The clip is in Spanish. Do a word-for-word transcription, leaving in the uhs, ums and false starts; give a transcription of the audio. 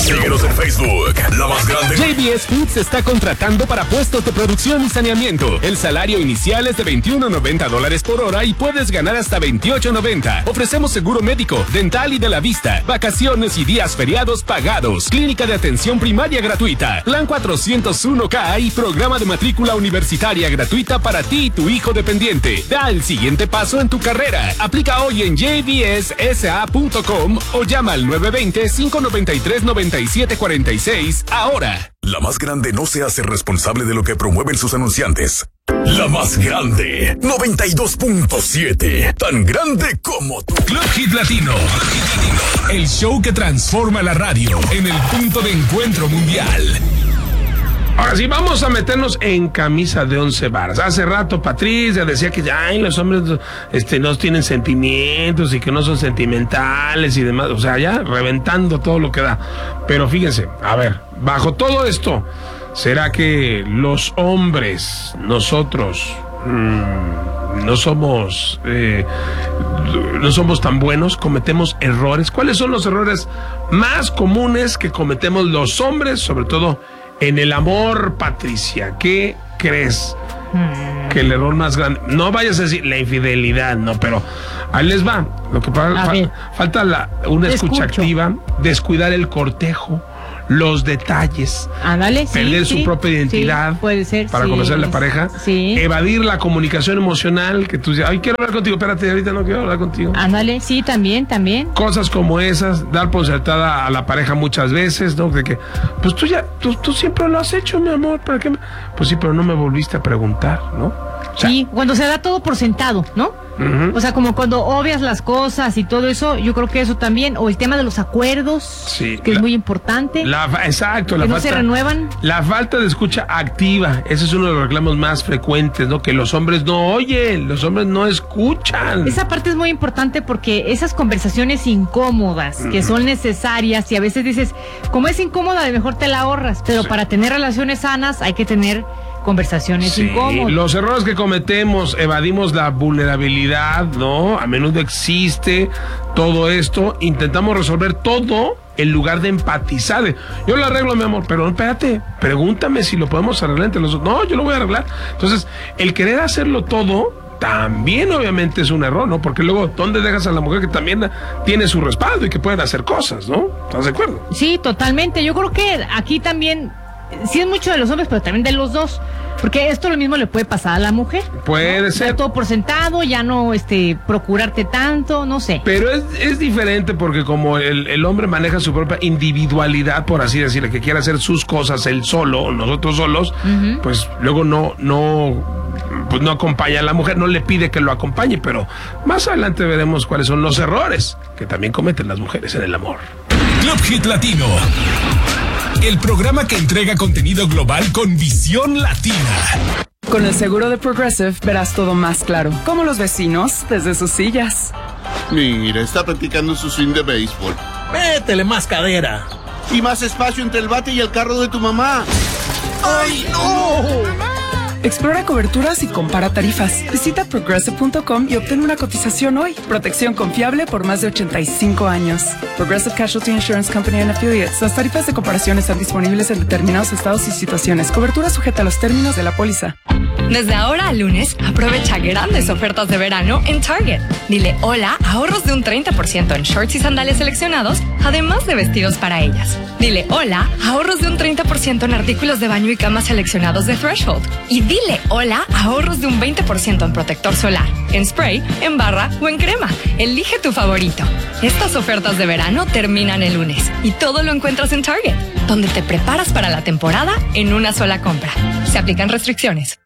Síguenos en Facebook, La Más Grande. J B S Foods está contratando para puestos de producción y saneamiento. El salario inicial es de veintiuno noventa dólares por hora y puedes ganar hasta veintiocho noventa. Ofrecemos seguro médico, dental y de la vista, vacaciones y días feriados pagados, clínica de atención primaria gratuita, plan cuatrocientos uno K y programa de matrícula universitaria gratuita para ti y tu hijo dependiente. Da el siguiente paso en tu carrera. Aplica hoy en j b s s a punto com o llama al nueve dos cero, cinco nueve tres, nueve siete cuatro seis ahora. La Más Grande no se hace responsable de lo que promueven sus anunciantes. La Más Grande, noventa y dos punto siete. Tan grande como tu Club Hit Latino. El show que transforma la radio en el punto de encuentro mundial. Ahora sí, vamos a meternos en camisa de once varas. Hace rato Patricia decía que ya ay, los hombres este, no tienen sentimientos y que no son sentimentales y demás. O sea, ya reventando todo lo que da. Pero fíjense, a ver, bajo todo esto, ¿será que los hombres, nosotros, mmm, no somos eh, no somos tan buenos? ¿Cometemos errores? ¿Cuáles son los errores más comunes que cometemos los hombres, sobre todo en el amor, Patricia? ¿Qué crees hmm. que el error más grande? No vayas a decir la infidelidad, no, pero ahí les va. Lo que pasa, fa, falta la, una Te escucha escucho. activa, descuidar el cortejo, los detalles, Ándale, sí, perder sí, su propia identidad sí, puede ser, para sí, conocer a la pareja, sí. evadir la comunicación emocional, que tú dices, ay, quiero hablar contigo, espérate, ahorita no quiero hablar contigo. Ándale, sí, también, también. Cosas como esas, dar por sentada a la pareja muchas veces, ¿no? De que, pues tú ya, tú, tú siempre lo has hecho, mi amor, ¿para qué? Me... Pues sí, pero no me volviste a preguntar, ¿no? O sea, sí, cuando se da todo por sentado, ¿no? Uh-huh. O sea, como cuando obvias las cosas y todo eso, yo creo que eso también, o el tema de los acuerdos, sí, que la, es muy importante. La, exacto, que la no falta, se renuevan. La falta de escucha activa, ese es uno de los reclamos más frecuentes, ¿no? Que los hombres no oyen, los hombres no escuchan. Esa parte es muy importante porque esas conversaciones incómodas, uh-huh. que son necesarias, y a veces dices, como es incómoda, de mejor te la ahorras, pero sí. para tener relaciones sanas hay que tener conversaciones sí, incómodas. Los errores que cometemos, evadimos la vulnerabilidad, ¿no? A menudo existe todo esto, intentamos resolver todo en lugar de empatizar. Yo lo arreglo, mi amor, pero espérate, pregúntame si lo podemos arreglar entre los dos. No, yo lo voy a arreglar. Entonces, el querer hacerlo todo también obviamente es un error, ¿no? Porque luego, ¿dónde dejas a la mujer que también tiene su respaldo y que pueden hacer cosas, ¿no? ¿Estás de acuerdo? Sí, totalmente. Yo creo que aquí también sí es mucho de los hombres, pero también de los dos. Porque esto lo mismo le puede pasar a la mujer. Puede ¿no? ser. Ya todo por sentado, ya no este, procurarte tanto, no sé. Pero es, es diferente porque como el, el hombre maneja su propia individualidad, por así decirlo, que quiere hacer sus cosas él solo, nosotros solos, uh-huh. pues luego no, no, pues no acompaña a la mujer, no le pide que lo acompañe, pero más adelante veremos cuáles son los errores que también cometen las mujeres en el amor. Club Hit Latino. El programa que entrega contenido global con visión latina. Con el seguro de Progressive verás todo más claro, como los vecinos desde sus sillas. Mira, está practicando su swing de béisbol. Métele más cadera. Y más espacio entre el bate y el carro de tu mamá. ¡Ay, no! Explora coberturas y compara tarifas. Visita progressive punto com y obtén una cotización hoy. Protección confiable por más de ochenta y cinco años. Progressive Casualty Insurance Company and Affiliates. Las tarifas de comparación están disponibles en determinados estados y situaciones. Cobertura sujeta a los términos de la póliza. Desde ahora a lunes, aprovecha grandes ofertas de verano en Target. Dile hola, ahorros de un treinta por ciento en shorts y sandalias seleccionados, además de vestidos para ellas. Dile hola, ahorros de un treinta por ciento en artículos de baño y cama seleccionados de Threshold. Y dile hola, ahorros de un veinte por ciento en protector solar, en spray, en barra o en crema. Elige tu favorito. Estas ofertas de verano terminan el lunes y todo lo encuentras en Target, donde te preparas para la temporada en una sola compra. Se aplican restricciones.